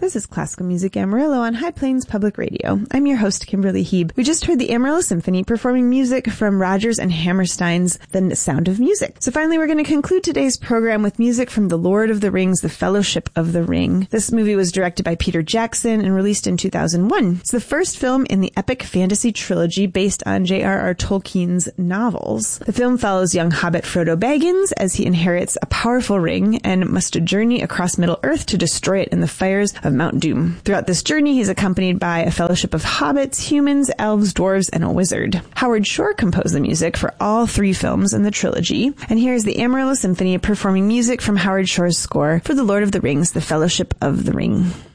This is Classical Music Amarillo on High Plains Public Radio. I'm your host, Kimberly Heeb. We just heard the Amarillo Symphony performing music from Rodgers and Hammerstein's The Sound of Music. So finally, we're going to conclude today's program with music from The Lord of the Rings, The Fellowship of the Ring. This movie was directed by Peter Jackson and released in 2001. It's the first film in the epic fantasy trilogy based on J.R.R. Tolkien's novels. The film follows young hobbit Frodo Baggins as he inherits a powerful ring and must journey across Middle-earth to destroy it in the fires of Mount Doom. Throughout this journey, he's accompanied by a fellowship of hobbits, humans, elves, dwarves, and a wizard. Howard Shore composed the music for all 3 films in the trilogy, and here's the Amarillo Symphony performing music from Howard Shore's score for The Lord of the Rings, The Fellowship of the Ring.